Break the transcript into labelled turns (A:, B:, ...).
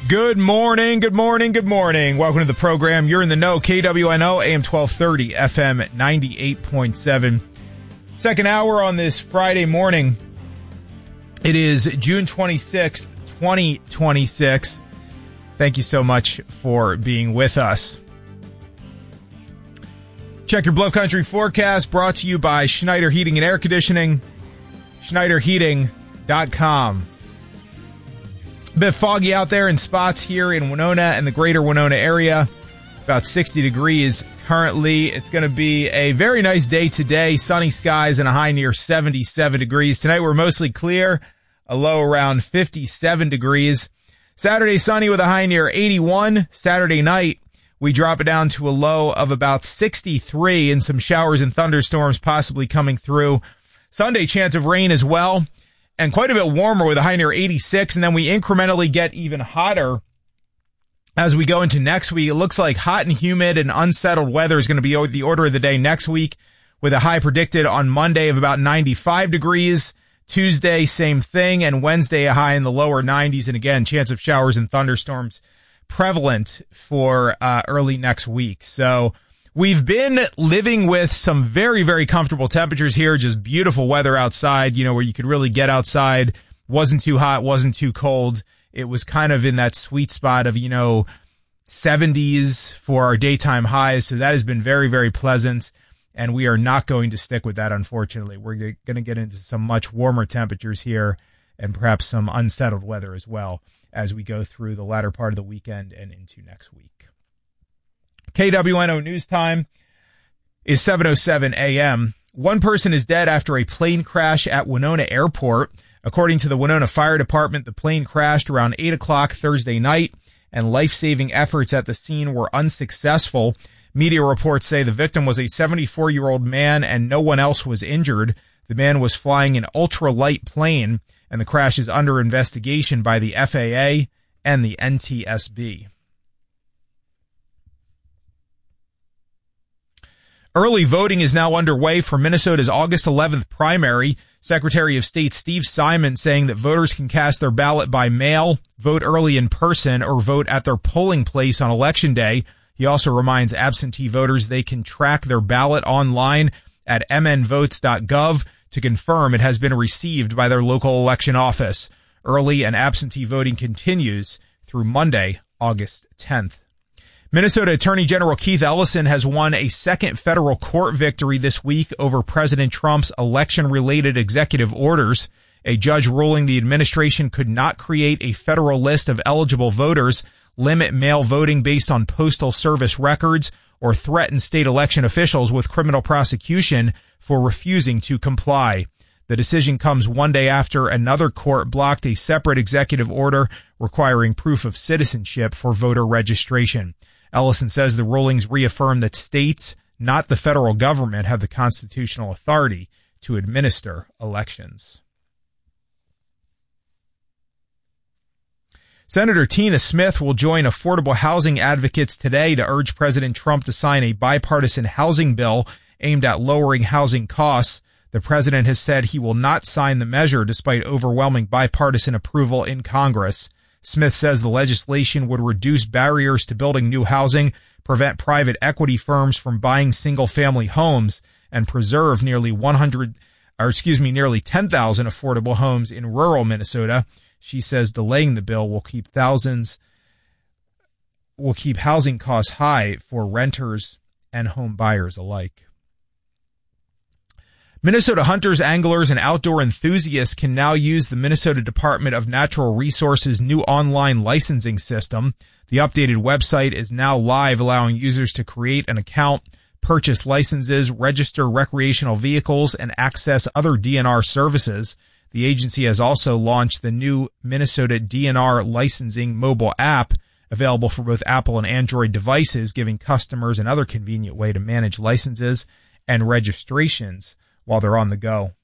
A: Good morning, good morning, good morning. Welcome to the program. You're in the know. KWNO, AM 1230, FM 98.7. Second hour on this Friday morning. It is June 26th, 2026. Thank you so much for being with us. Check your Bluff Country forecast, brought to you by Schneider Heating and Air Conditioning, schneiderheating.com. A bit foggy out there in spots here in Winona and the greater Winona area. About 60 degrees currently. It's going to be a very nice day today. Sunny skies and a high near 77 degrees. Tonight we're mostly clear, a low around 57 degrees. Saturday sunny with a high near 81. Saturday night we drop it down to a low of about 63 and some showers and thunderstorms possibly coming through. Sunday chance of rain as well. And quite a bit warmer with a high near 86, and then we incrementally get even hotter as we go into next week. It looks like hot and humid and unsettled weather is going to be the order of the day next week, with a high predicted on Monday of about 95 degrees. Tuesday, same thing, and Wednesday, a high in the lower 90s, and again, chance of showers and thunderstorms prevalent for early next week. So we've been living with some very, very comfortable temperatures here, just beautiful weather outside, where you could really get outside. Wasn't too hot, wasn't too cold. It was kind of in that sweet spot of, 70s for our daytime highs. So that has been very, very pleasant. And we are not going to stick with that, unfortunately. We're going to get into some much warmer temperatures here and perhaps some unsettled weather as well as we go through the latter part of the weekend and into next week. KWNO News Time is 7:07 a.m. One person is dead after a plane crash at Winona Airport. According to the Winona Fire Department, the plane crashed around 8 o'clock Thursday night, and life-saving efforts at the scene were unsuccessful. Media reports say the victim was a 74-year-old man and no one else was injured. The man was flying an ultralight plane, and the crash is under investigation by the FAA and the NTSB. Early voting is now underway for Minnesota's August 11th primary. Secretary of State Steve Simon saying that voters can cast their ballot by mail, vote early in person, or vote at their polling place on Election Day. He also reminds absentee voters they can track their ballot online at mnvotes.gov to confirm it has been received by their local election office. Early and absentee voting continues through Monday, August 10th. Minnesota Attorney General Keith Ellison has won a second federal court victory this week over President Trump's election-related executive orders. A judge ruling the administration could not create a federal list of eligible voters, limit mail voting based on postal service records, or threaten state election officials with criminal prosecution for refusing to comply. The decision comes one day after another court blocked a separate executive order requiring proof of citizenship for voter registration. Ellison says the rulings reaffirm that states, not the federal government, have the constitutional authority to administer elections. Senator Tina Smith will join affordable housing advocates today to urge President Trump to sign a bipartisan housing bill aimed at lowering housing costs. The president has said he will not sign the measure despite overwhelming bipartisan approval in Congress. Smith says the legislation would reduce barriers to building new housing, prevent private equity firms from buying single-family homes, and preserve nearly 10,000 affordable homes in rural Minnesota. She says delaying the bill will keep housing costs high for renters and home buyers alike. Minnesota hunters, anglers, and outdoor enthusiasts can now use the Minnesota Department of Natural Resources' new online licensing system. The updated website is now live, allowing users to create an account, purchase licenses, register recreational vehicles, and access other DNR services. The agency has also launched the new Minnesota DNR licensing mobile app, available for both Apple and Android devices, giving customers another convenient way to manage licenses and registrations while they're on the go.